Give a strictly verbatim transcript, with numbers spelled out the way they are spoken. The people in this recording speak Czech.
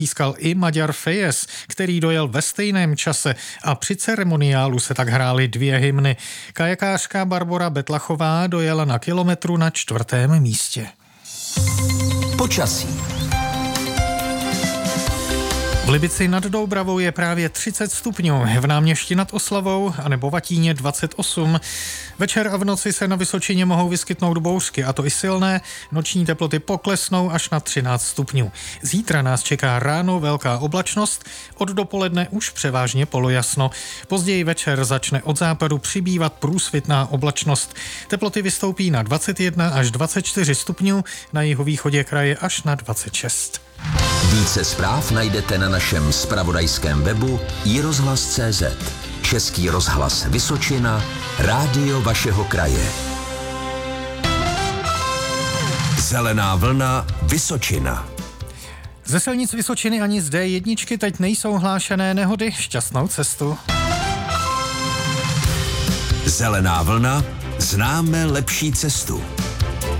získal i Maďar Fejes, který dojel ve stejném čase a při ceremoniálu se tak hrály dvě hymny. Kajakářka Barbora Betlachová dojela na kilometru na čtvrtém místě. Počasí. V Libici nad Doubravou je právě třicet stupňů, v Náměšti nad Oslavou a nebo Vatíně dvacet osm. Večer a v noci se na Vysočině mohou vyskytnout bouřky, a to i silné. Noční teploty poklesnou až na třináct stupňů. Zítra nás čeká ráno velká oblačnost, od dopoledne už převážně polojasno. Později večer začne od západu přibývat průsvitná oblačnost. Teploty vystoupí na dvacet jedna až dvacet čtyři stupňů, na jihovýchodě kraje až na dvacet šest. Více zpráv najdete na našem zpravodajském webu i rozhlas tečka cé zet. Český rozhlas Vysočina, rádio vašeho kraje. Zelená vlna Vysočina. Ze silnic Vysočiny ani z dé jedna teď nejsou hlášené nehody. Šťastnou cestu. Zelená vlna, známe lepší cestu.